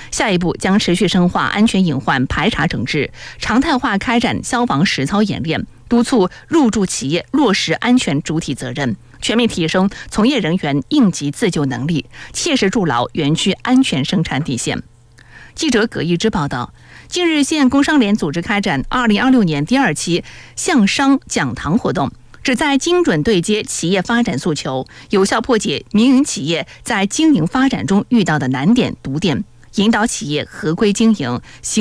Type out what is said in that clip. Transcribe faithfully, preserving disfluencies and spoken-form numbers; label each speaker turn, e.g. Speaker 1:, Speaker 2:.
Speaker 1: 下一步将持续深化安全隐患排查整治，常态化开展消防实操演练，督促入驻企业落实安全主体责任，全面提升从业人员应急自救能力，切实筑牢园区安全生产底线。记者葛一之报道，近日县工商联组织开展二零二六年第二期向商讲堂活动，旨在精准对接企业发展诉求，有效破解民营企业在经营发展中遇到的难点堵点，引导企业合规经营。